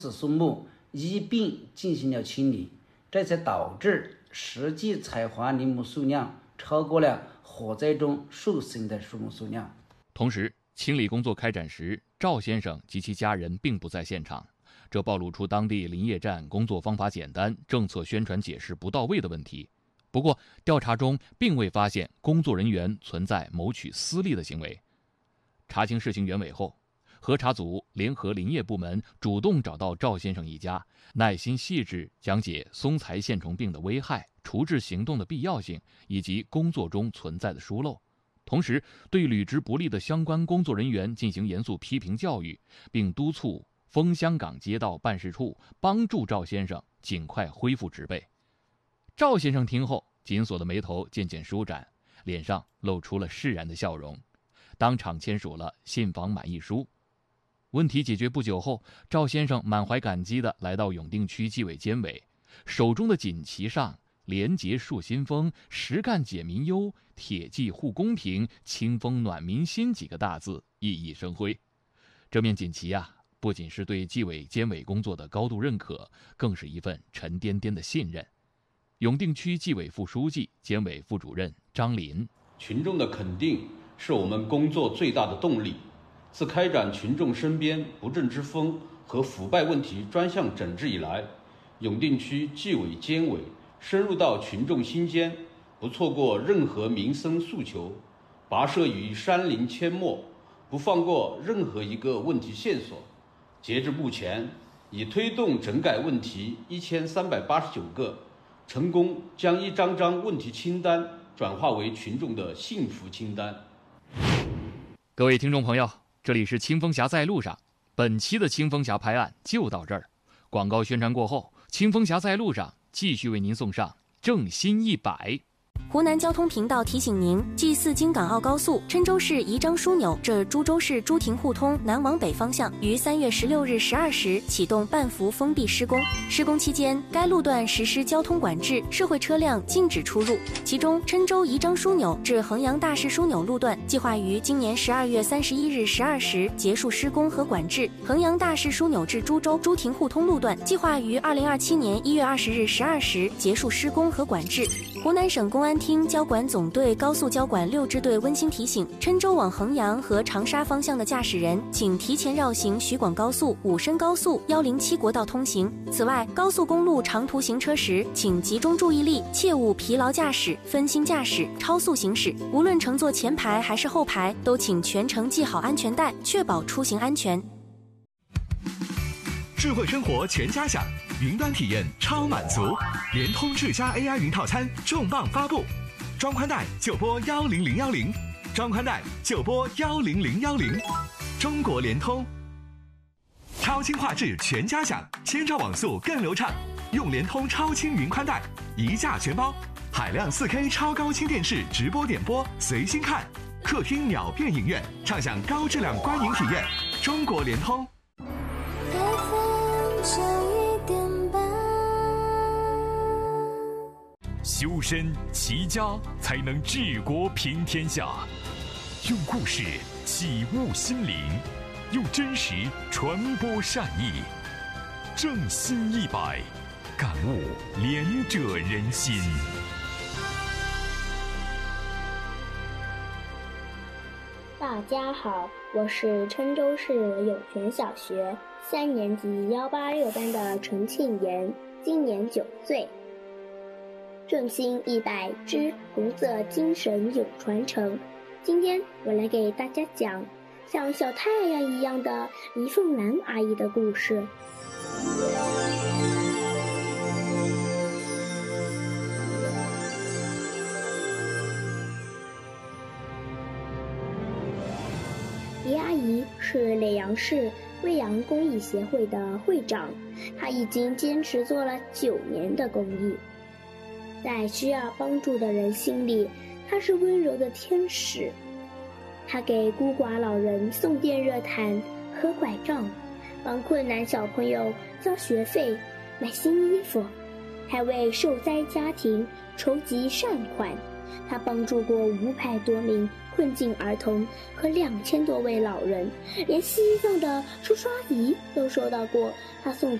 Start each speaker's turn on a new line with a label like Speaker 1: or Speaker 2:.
Speaker 1: 树木一并进行了清理，这才导致实际采伐林木数量超过了火灾中受损的树木数量。
Speaker 2: 同时，清理工作开展时，赵先生及其家人并不在现场，这暴露出当地林业站工作方法简单、政策宣传解释不到位的问题。不过，调查中并未发现工作人员存在谋取私利的行为。查清事情原委后，核查组联合林业部门主动找到赵先生一家，耐心细致讲解松材线虫病的危害、处置行动的必要性以及工作中存在的疏漏，同时对履职不力的相关工作人员进行严肃批评教育，并督促枫香港街道办事处帮助赵先生尽快恢复职位。赵先生听后，紧锁的眉头渐渐舒展，脸上露出了释然的笑容，当场签署了信访满意书。问题解决不久后，赵先生满怀感激地来到永定区纪委监委，手中的锦旗上廉洁树新风，实干解民忧，铁骑护公平，清风暖民心几个大字熠熠生辉。这面锦旗不仅是对纪委监委工作的高度认可，更是一份沉甸甸的信任。永定区纪委副书记、监委副主任张林：
Speaker 3: 群众的肯定是我们工作最大的动力。自开展群众身边不正之风和腐败问题专项整治以来，永定区纪委监委深入到群众心间，不错过任何民生诉求，跋涉于山林阡陌，不放过任何一个问题线索。截至目前，已推动整改问题1389个，成功将一张张问题清单转化为群众的幸福清单。
Speaker 2: 各位听众朋友，这里是清风峡在路上，本期的清风峡拍案就到这儿。广告宣传过后，清风峡在路上继续为您送上正新100。
Speaker 4: 湖南交通频道提醒您：G4京港澳高速郴州市宜章枢纽至株洲市朱亭互通南往北方向于3月16日12时启动半幅封闭施工。施工期间，该路段实施交通管制，社会车辆禁止出入。其中，郴州宜章枢纽至衡阳大市枢纽路段计划于今年12月31日12时结束施工和管制；衡阳大市枢纽至株洲朱亭互通路段计划于2027年1月20日12时结束施工和管制。湖南省公安厅交管总队高速交管6支队温馨提醒：郴州往衡阳和长沙方向的驾驶人，请提前绕行徐广高速、武深高速107国道通行。此外，高速公路长途行车时，请集中注意力，切勿疲劳驾驶、分心驾驶、超速行驶。无论乘坐前排还是后排，都请全程系好安全带，确保出行安全。
Speaker 5: 智慧生活全家享，云端体验超满足，联通智家 AI 云套餐重磅发布，装宽带就拨10010，装宽带就拨10010，中国联通。超轻画质全家享，千兆网速更流畅，用联通超轻云宽带，一价全包，海量4K 超高清电视直播点播随心看，客厅秒变影院，畅享高质量观影体验。中国联通。
Speaker 6: 修身齐家才能治国平天下，用故事启悟心灵，用真实传播善意。正心100，感悟廉者人心。
Speaker 7: 大家好，我是郴州市永泉小学3年级186班的陈庆妍，今年9岁。正心100之红色精神永传承。今天我来给大家讲像小太阳一样的黎凤兰阿姨的故事。黎阿姨是耒阳市卫阳公益协会的会长，她已经坚持做了9年的公益。在需要帮助的人心里，她是温柔的天使。她给孤寡老人送电热毯和拐杖，帮困难小朋友交学费、买新衣服，还为受灾家庭筹集善款， 他帮助过500多名困境儿童和2000多位老人，连西藏的叔叔阿姨都收到过他送